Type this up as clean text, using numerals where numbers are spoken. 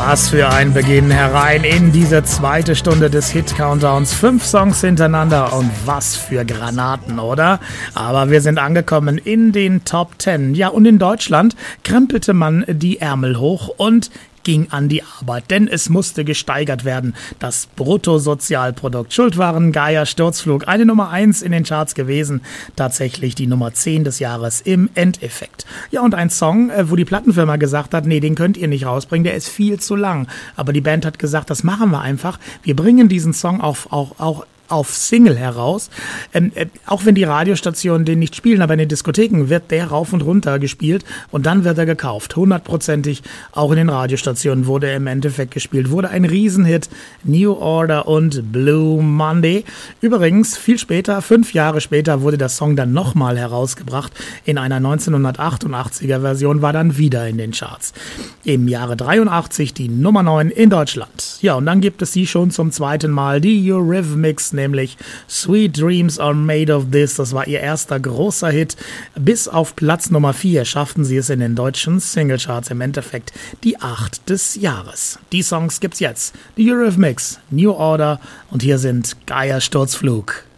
Was für ein Beginn herein in diese zweite Stunde des Hit-Countdowns. 5 Songs hintereinander und was für Granaten, oder? Aber wir sind angekommen in den Top 10. Ja, und in Deutschland krempelte man die Ärmel hoch und ging an die Arbeit, denn es musste gesteigert werden. Das Bruttosozialprodukt. Schuld waren Gaia Sturzflug, eine Nummer 1 in den Charts gewesen, tatsächlich die Nummer 10 des Jahres im Endeffekt. Ja, und ein Song, wo die Plattenfirma gesagt hat, nee, den könnt ihr nicht rausbringen, der ist viel zu lang. Aber die Band hat gesagt, das machen wir einfach. Wir bringen diesen Song auch auf Single heraus. Auch wenn die Radiostationen den nicht spielen, aber in den Diskotheken wird der rauf und runter gespielt und dann wird er gekauft. 100%ig auch in den Radiostationen wurde er im Endeffekt gespielt. Wurde ein Riesenhit. New Order und Blue Monday. Übrigens, viel später, 5 Jahre später, wurde der Song dann nochmal herausgebracht. In einer 1988er Version war dann wieder in den Charts. Im Jahre 83 die Nummer 9 in Deutschland. Ja, und dann gibt es sie schon zum zweiten Mal, die Eurythmics, nämlich Sweet Dreams Are Made of This. Das war ihr erster großer Hit. Bis auf Platz Nummer 4 schafften sie es in den deutschen Singlecharts, im Endeffekt die 8 des Jahres. Die Songs gibt's jetzt. Die Eurythmics, New Order und hier sind Gaia Sturzflug.